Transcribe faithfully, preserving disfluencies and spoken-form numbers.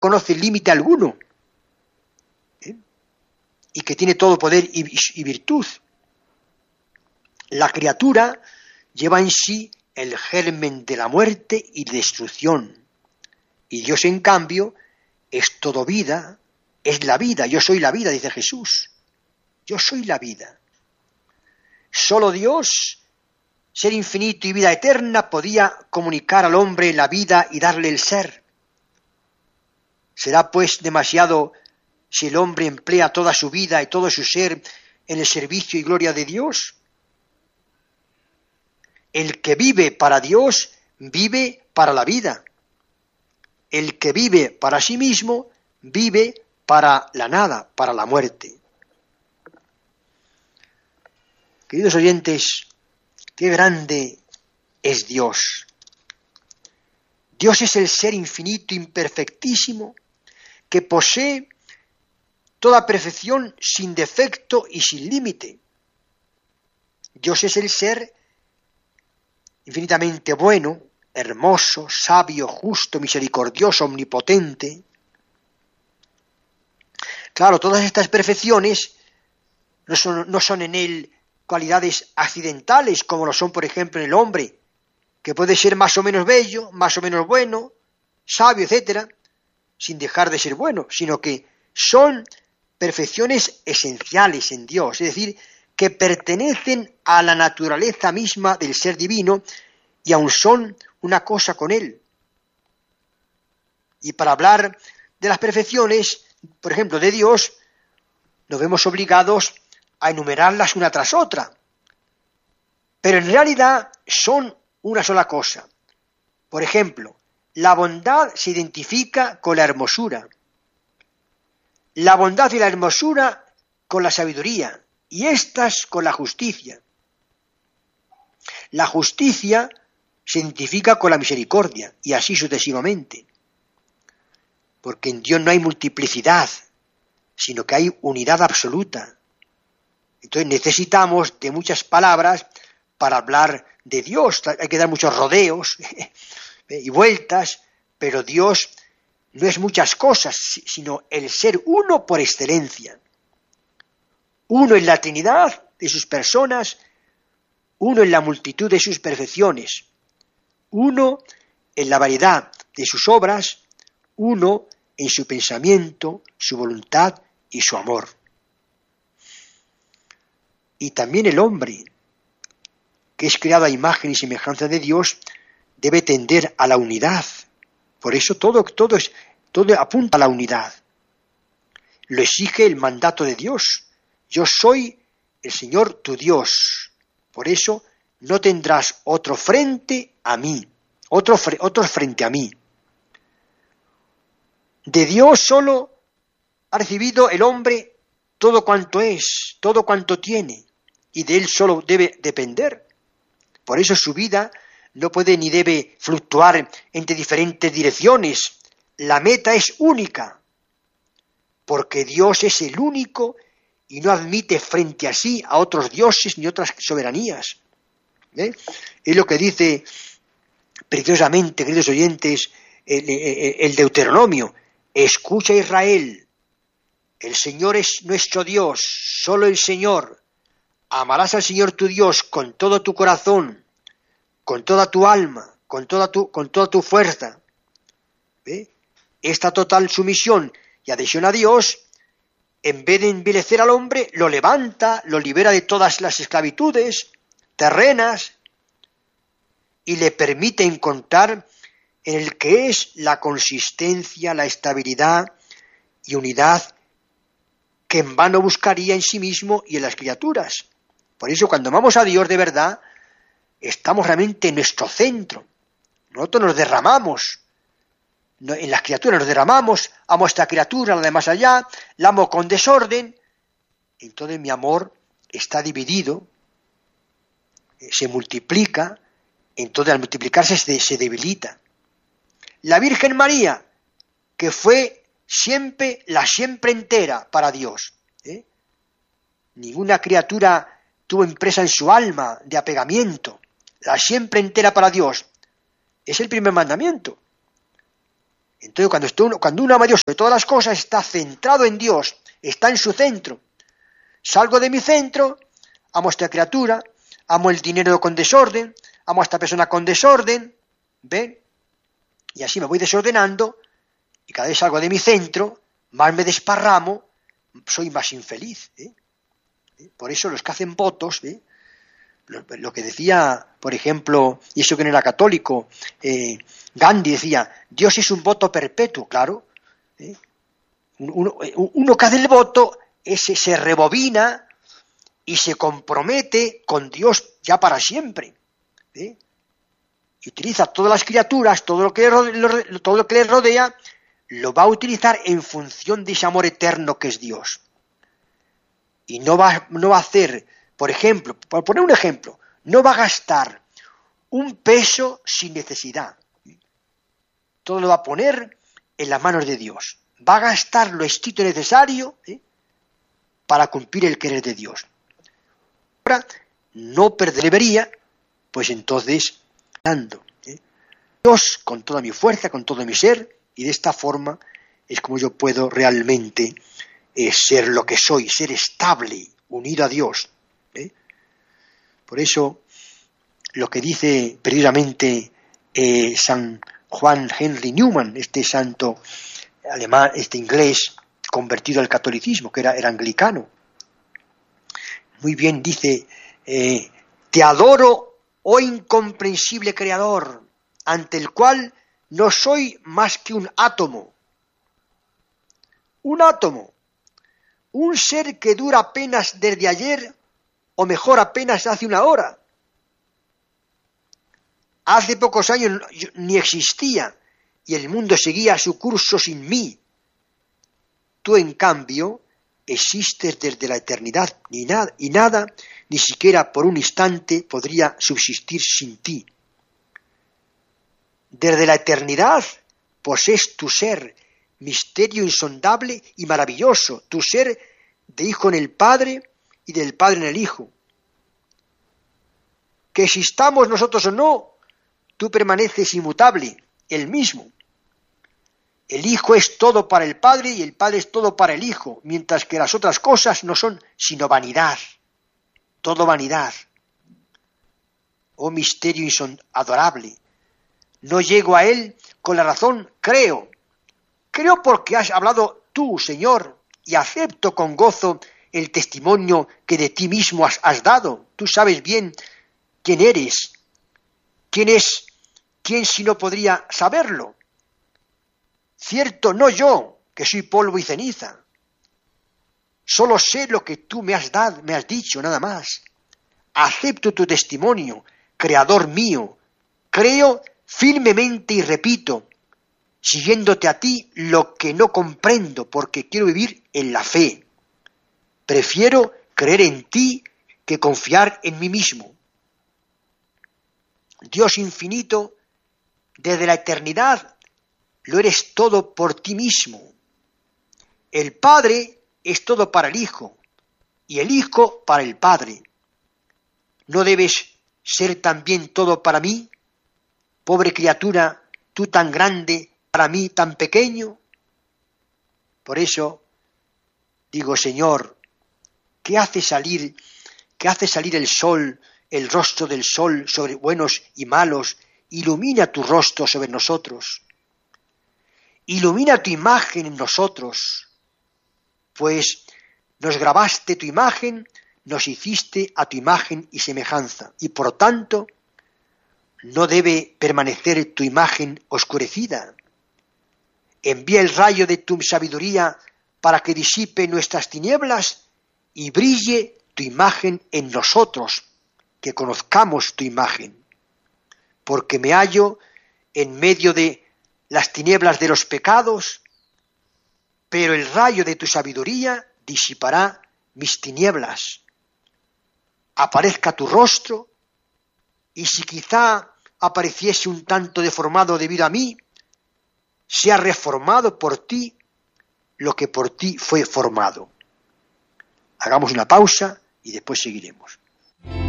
conoce límite alguno, ¿eh? Y que tiene todo poder y, y virtud. La criatura lleva en sí el germen de la muerte y destrucción. Y Dios, en cambio, es todo vida, es la vida. Yo soy la vida, dice Jesús. Yo soy la vida. Solo Dios, ser infinito y vida eterna, podía comunicar al hombre la vida y darle el ser. ¿Será pues demasiado si el hombre emplea toda su vida y todo su ser en el servicio y gloria de Dios? El que vive para Dios, vive para la vida. El que vive para sí mismo, vive para la nada, para la muerte. Queridos oyentes, qué grande es Dios. Dios es el ser infinito, imperfectísimo, que posee toda perfección sin defecto y sin límite. Dios es el ser infinitamente bueno, hermoso, sabio, justo, misericordioso, omnipotente. Claro, todas estas perfecciones no son, no son en él cualidades accidentales, como lo son, por ejemplo, en el hombre, que puede ser más o menos bello, más o menos bueno, sabio, etcétera, sin dejar de ser bueno, sino que son perfecciones esenciales en Dios, es decir, que pertenecen a la naturaleza misma del ser divino y aún son una cosa con él. Y para hablar de las perfecciones, por ejemplo, de Dios, nos vemos obligados a enumerarlas una tras otra. Pero en realidad son una sola cosa. Por ejemplo, la bondad se identifica con la hermosura. La bondad y la hermosura con la sabiduría. Y estas con la justicia. La justicia se identifica con la misericordia. Y así sucesivamente. Porque en Dios no hay multiplicidad, sino que hay unidad absoluta. Entonces necesitamos de muchas palabras para hablar de Dios. Hay que dar muchos rodeos y vueltas, pero Dios no es muchas cosas, sino el ser uno por excelencia. Uno en la Trinidad de sus personas, uno en la multitud de sus perfecciones, uno en la variedad de sus obras, uno en su pensamiento, su voluntad y su amor. Y también el hombre, que es creado a imagen y semejanza de Dios, debe tender a la unidad. Por eso todo, todo, es, todo apunta a la unidad. Lo exige el mandato de Dios. Yo soy el Señor tu Dios. Por eso no tendrás otro frente a mí, otro, otro frente a mí. De Dios solo ha recibido el hombre todo cuanto es, todo cuanto tiene, y de él solo debe depender. Por eso su vida no puede ni debe fluctuar entre diferentes direcciones. La meta es única, porque Dios es el único y no admite frente a sí a otros dioses ni otras soberanías. ¿Eh? Es lo que dice preciosamente, queridos oyentes, el, el, el Deuteronomio. Escucha, Israel, el Señor es nuestro Dios, solo el Señor. Amarás al Señor tu Dios con todo tu corazón, con toda tu alma, con toda tu, con toda tu fuerza. ¿Eh? Esta total sumisión y adhesión a Dios, en vez de envilecer al hombre, lo levanta, lo libera de todas las esclavitudes terrenas y le permite encontrar en el que es la consistencia, la estabilidad y unidad que en vano buscaría en sí mismo y en las criaturas. Por eso cuando amamos a Dios de verdad, estamos realmente en nuestro centro. Nosotros nos derramamos, en las criaturas nos derramamos, amo a esta criatura, la de más allá, la amo con desorden, entonces mi amor está dividido, se multiplica, entonces al multiplicarse se, se debilita. La Virgen María, que fue siempre la siempre entera para Dios. ¿eh? Ninguna criatura tuvo impresa en su alma de apegamiento. La siempre entera para Dios. Es el primer mandamiento. Entonces cuando, esto uno, cuando uno ama a Dios sobre todas las cosas, está centrado en Dios, está en su centro. Salgo de mi centro, amo a esta criatura, amo el dinero con desorden, amo a esta persona con desorden, ¿ven? Y así me voy desordenando, y cada vez salgo de mi centro, más me desparramo, soy más infeliz. ¿eh? Por eso los que hacen votos, ¿eh? lo, lo que decía, por ejemplo, y eso que no era católico, eh, Gandhi decía, Dios es un voto perpetuo, claro. ¿eh? Uno, uno que hace el voto, ese se rebobina y se compromete con Dios ya para siempre. ¿eh? Y utiliza todas las criaturas, todo lo, que le, todo lo que le rodea, lo va a utilizar en función de ese amor eterno que es Dios. Y no va, no va a hacer, por ejemplo, por poner un ejemplo, no va a gastar un peso sin necesidad. Todo lo va a poner en las manos de Dios. Va a gastar lo estricto necesario ¿eh? para cumplir el querer de Dios. Ahora, no perdería, pues entonces, dando ¿eh? Dios con toda mi fuerza, con todo mi ser, y de esta forma es como yo puedo realmente eh, ser lo que soy, ser estable, unido a Dios. ¿eh? Por eso, lo que dice precisamente eh, San Juan Henry Newman, este santo alemán, este inglés convertido al catolicismo, que era, era anglicano, muy bien dice, eh, te adoro, oh incomprensible creador, ante el cual no soy más que un átomo. Un átomo. Un ser que dura apenas desde ayer, o mejor apenas hace una hora. Hace pocos años ni existía, y el mundo seguía su curso sin mí. Tú, en cambio, existes desde la eternidad, y nada, y nada, ni siquiera por un instante, podría subsistir sin ti. Desde la eternidad posees tu ser, misterio insondable y maravilloso, tu ser de hijo en el Padre y del Padre en el Hijo. Que existamos nosotros o no, tú permaneces inmutable, el mismo. El Hijo es todo para el Padre y el Padre es todo para el Hijo, mientras que las otras cosas no son sino vanidad, todo vanidad. Oh misterio adorable. No llego a él con la razón, creo. Creo porque has hablado tú, Señor, y acepto con gozo el testimonio que de ti mismo has, has dado. Tú sabes bien quién eres. ¿Quién es? ¿Quién si no podría saberlo? Cierto, no yo, que soy polvo y ceniza. Solo sé lo que tú me has dado, me has dicho, nada más. Acepto tu testimonio, Creador mío. Creo firmemente y repito, siguiéndote a ti lo que no comprendo, porque quiero vivir en la fe. Prefiero creer en ti que confiar en mí mismo. Dios infinito, desde la eternidad, lo eres todo por ti mismo. El Padre es todo para el Hijo, y el Hijo para el Padre. ¿No debes ser también todo para mí? Pobre criatura, tú tan grande, para mí tan pequeño. Por eso digo, Señor, ¿qué hace salir, qué hace salir el sol, el rostro del sol sobre buenos y malos? Ilumina tu rostro sobre nosotros. Ilumina tu imagen en nosotros, pues nos grabaste tu imagen, nos hiciste a tu imagen y semejanza, y por tanto no debe permanecer tu imagen oscurecida. Envía el rayo de tu sabiduría para que disipe nuestras tinieblas y brille tu imagen en nosotros, que conozcamos tu imagen. Porque me hallo en medio de las tinieblas de los pecados, pero el rayo de tu sabiduría disipará mis tinieblas. Aparezca tu rostro, y si quizá apareciese un tanto deformado debido a mí, sea reformado por ti lo que por ti fue formado. Hagamos una pausa y después seguiremos.